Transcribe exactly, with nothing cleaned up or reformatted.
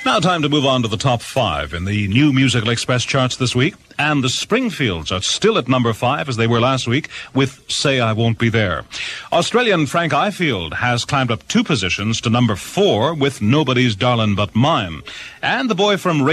Now time to move on to the top five in the New Musical Express charts this week. And the Springfields are still at number five, as they were last week, with Say I Won't Be There. Australian Frank Ifield has climbed up two positions to number four with Nobody's Darlin' But Mine. And the boy from